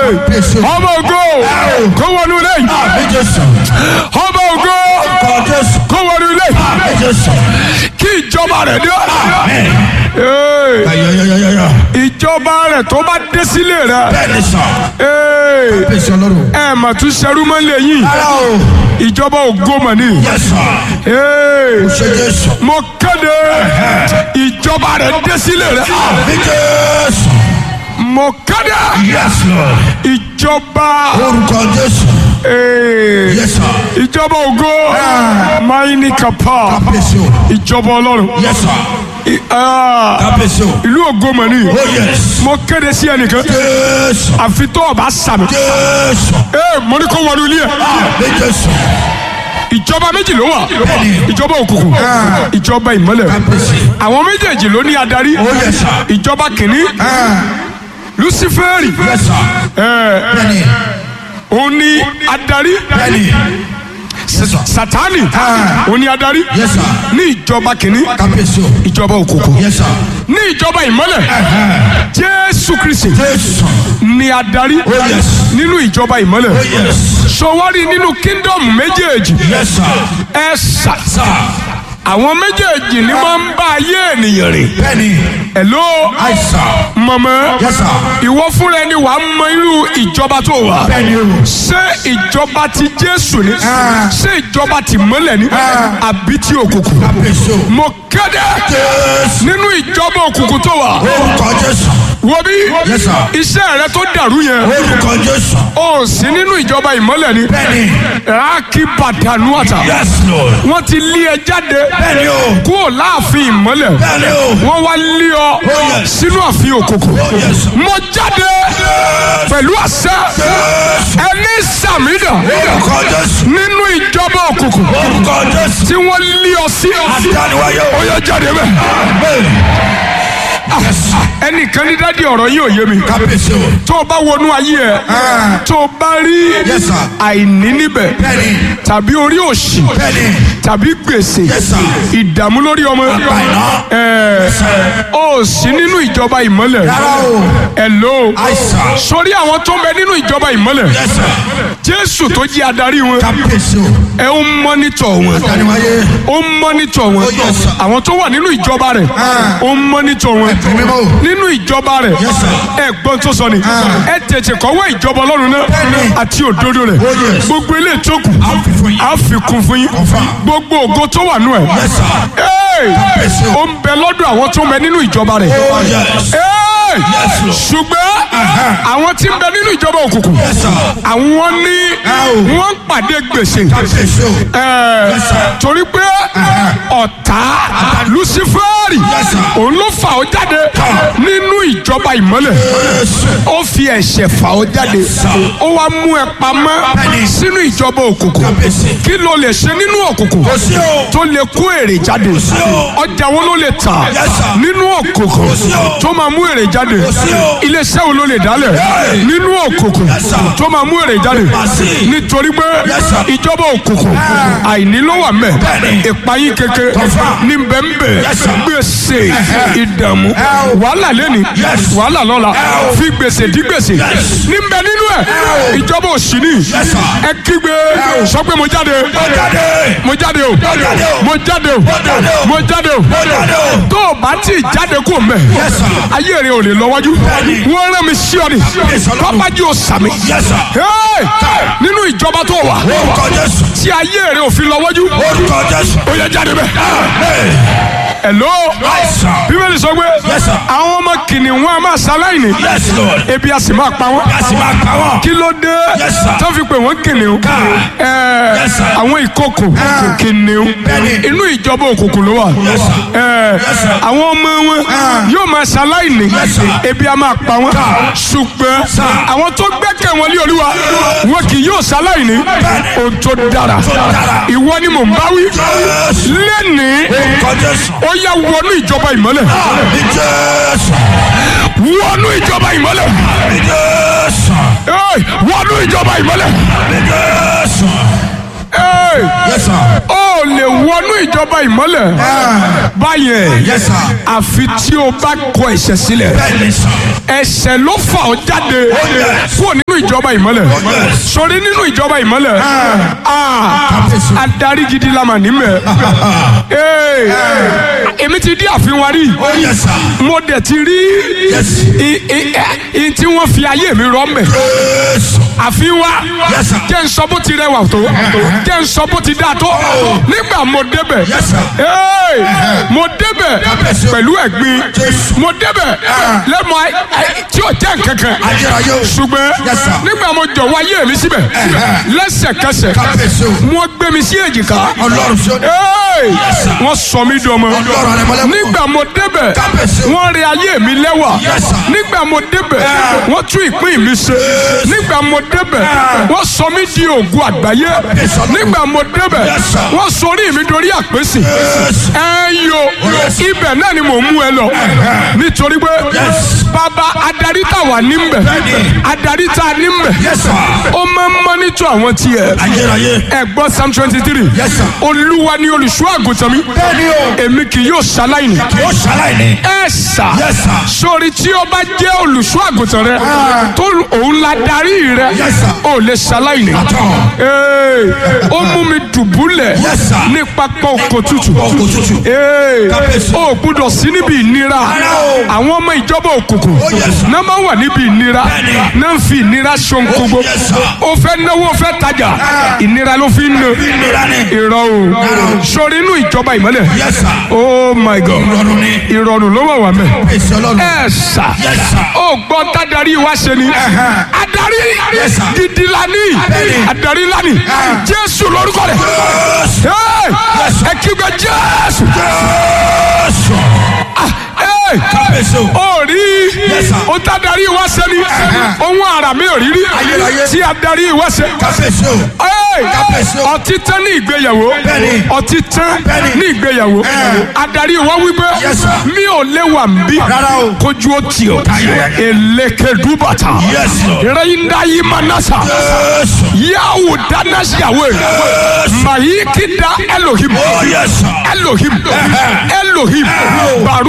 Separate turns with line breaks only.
ọmọ ògo kó wọnú ilé ọmọ ògo kó wọnú ilé kí ìjọba rẹ̀ dé. Ìjọba rẹ̀ tó bá dé sílé rẹ̀ ẹ mà tún ṣerú mọ́ lè yín ìjọba ògo mọ̀ ní. Mo kéde ìjọba rẹ̀ dé sílé rẹ̀. Mo kéde ìjọba ìjọba ògo máyíní kapa ìjọba Ọlọ́run ìlú ògo mọ̀ ní. Mo kéde sí ẹnìkan àfi tó ọba sàmì mo ní kó wọnú ilé ẹ. Ìjọba méjì ló wà, ìjọba òkùnkùn, ìjọba ìmọ́lẹ̀. Àwọn méjèèjì ló ní adarí. Ìjọba kìíní Luciferi òun ni adarí. Satani òun ni adarí ní ìjọba kìíní ìjọba òkùnkùn. Ní ìjọba ìmọ́lẹ̀ Jésù Kristi ni adarí nínú ìjọba ìmọ́lẹ̀. Sọwárí nínú kíndọ̀mù méjèèjì àwọn méjèèjì ni wọ́n ń bá ayé ènìyàn rìn. Hello mọ̀mọ́ ìwọ fúnra ẹni wàá mọ irú ìjọba tó wà. Ṣé ìjọba ti Jésù ni? Ṣé ìjọba ti mọ́lẹ̀ ni? Àbí ti òkùnkùn? Mo kéde nínú ìjọba òkùnkùn tó wà. Wo bí iṣẹ́ rẹ tó dàrú yẹn o sí nínú ìjọba ìmọ́lẹ̀ ni. Rákì bàdánù àtà wọ́n ti lé ẹ jáde kúrò láàfin ìmọ́lẹ̀ wọ́n wá lé ọ sínú ààfin òkùnkùn. Mo jáde pẹ̀lú àṣẹ ẹni sàmìdà nínú ìjọba òkùnkùn tí wọ́n lé ọ sí ó yẹ jáde bẹ́ẹ̀. Ẹnìkan ní dádì ọ̀rọ̀ yìí ò yé mi. Tó o bá wọnú ayé ẹ tó o bá rí àìní níbẹ̀ tàbí orí òṣì tàbí gbèsè ìdààmú lórí ọmọ ó sí nínú ìjọba ìmọ́lẹ̀. Hello sórí àwọn tó ń bẹ nínú ìjọba ìmọ́lẹ̀ Jésù tó jẹ́ adarí wọn ẹ ń mọ́nítọ̀ wọn ó ń mọ́nítọ̀ wọn. Àwọn tó wà nínú ìjọba rẹ̀ ó ń mọ́nítọ̀ wọn nínú ìjọba rẹ̀. Ẹ̀gbọ́n tó sọ ni ẹ tètè kọ́wé ìjọba Ọlọ́run náà àti òdodo rẹ̀ gbogbo ilé ìtókù á fi kún fún yín. Gbogbo ògo tó wà nù ẹ̀ ó ń bẹ lọ́dọ̀ àwọn tó ń bẹ nínú ìjọba rẹ̀. Ṣùgbọ́n àwọn tí ń bẹ nínú ìjọba òkùnkùn àwọn ní wọ́n ń pàdé gbèsè torí pé ọ̀tá Luciferi òun ló fà ó jáde nínú ìjọba ìmọ́lẹ̀. Ó fi ẹ̀ṣẹ̀ fà ó jáde ó wá mú ẹ pamọ́ sínú ìjọba òkùnkùn. Kí ló lè ṣe nínú òkùnkùn tó lè kó èrè jáde? Ọjà wo ló lè tà nínú òkùnkùn tó máa mú èrè jáde? Iléeṣẹ́ wo ló lè dálẹ̀ nínú òkùnkùn tó máa mú èrè jáde? Nítorí pé ìjọba òkùnkùn àìní ló wà mẹ́, ìpayín kékeré ní bẹ́ẹ̀nbẹ́, gbèsè ìdààmú wàhálà lẹ́ni wàhálà lọ́la fi gbèsè dí gbèsè ní bẹ́ẹ̀ nínú ẹ̀. Ìjọba òṣì ni ẹ kígbe sọ pé mo jáde mo jáde o mo jáde o mo jáde o. Tó o bá ti jáde kó mẹ́ ayé rẹ ò lè lọ wájú. Wọ́n rán mi sí ọ ni pápájú o sàmì nínú ìjọba tó wà tí ayé rẹ ò fi lọ wájú ó yẹ jáde bẹ́ẹ̀. Hello Bíbélì sọ pé àwọn ọmọ kìnìún a máa ṣaláìní ebi a sì máa pa wọ́n. Kí ló dé tó fi pè wọ́n kìnìún? Àwọn ìkòkò kìnìún inú ìjọba òkùnkùn ló wà. Àwọn ọmọ wọn yóò máa ṣaláìní ebi a máa pa wọ́n. Ṣùgbọ́n àwọn tó gbẹ́kẹ̀ wọn lé Olúwa wọn kì yóò ṣaláìní ohun tó dára. Ìwọ ni mò ń bá wí lẹ́nìí ó yá wọnú ìjọba ìmọ́lẹ̀. Wọnú ìjọba ìmọ́lẹ̀. Wọnú ìjọba ìmọ́lẹ̀. Ó lè wọnú ìjọba ìmọ́lẹ̀ báyẹn àfi tí o bá kọ ẹ̀ṣẹ̀ sílẹ̀. Ẹ̀ṣẹ̀ ló fà ọ́ jáde kúrò nínú ìjọba ìmọ́lẹ̀ sórí nínú ìjọba ìmọ́lẹ̀ adarí gidi la mà nímẹ̀ èmi ti di àfihàn rí mo dẹ̀ ti rí tí wọ́n fi ayé mi rọ́ mẹ́ àfihàn jẹ́ n sọ bó ti rẹwà tó jẹ́ n sọ bó ti dá tó nígbà mo débẹ̀ mo débẹ̀ pẹ̀lú ẹ̀gbin mo débẹ̀ lẹ́mọ̀ tí ò jẹ́ nkankan ṣùgbọ́n nígbà mo jọ̀wọ́ ayé mi síbẹ̀ lẹ́sẹ̀kẹsẹ̀ wọ́n gbé mi sí èjìká wọ́n sọ mí dọmọ nígbà mo débẹ̀ wọ́n rẹ ayé mi lẹ́wà nígbà mo débẹ̀ wọ́n tún ìpín mi ṣe nígbà mo débẹ̀ wọ́n sọ mí di ògùn àgbáyé nígbà mo débẹ̀ wọ́n sorí mi dorí àpèsè ibẹ̀ náà ni mò ń mú ẹ lọ nítorí pé bàbá adarí tá wà níbẹ̀ adarí tá a níbẹ̀ ó máa ń mọ́nítọ̀ àwọn tiẹ̀ ẹ gbọ́ Psalm 23 olúwa ni olùṣọ́ àgùntàn mi èmi kì yóò ṣaláìní ẹ sà sórí tí ó bá jẹ́ olùṣọ́ àgùntàn rẹ tó òun la darí rẹ ó lè ṣaláìní ó mú mi dùbúlẹ̀ ní pápá oko tútù ó gbúdọ̀ sí níbi ìnira àwọn ọmọ ìjọba òkùnkùn náà máa wà níbi ìnira náà ń fi ìnira ṣoǹkógbó ó fẹ́ náwó ó fẹ́ tajà ìnira ló fi ń ná ìrọ̀ o sórí inú ìjọba ìmọ́lẹ̀ oh my God ìrọ̀rùn ló wà mẹ́ ẹ sà ó gbọ́ tádàrí wá ṣe ni adarí gidi lani adarí lani Jésù lórúkọ rẹ̀ ẹ kígbe Jésù ó rí ó tádàrí wá ṣe ni ohun àrà mi ò rí rí tí adarí wá ṣe ọtí tán ní ìgbéyàwó ọtí tán ní ìgbéyàwó adarí wa wípé mi ò lè wà nbí kojú ó tì ọ́ elekedubata reyindayi manasa yawu danasiyawe mayikida Elohim baru.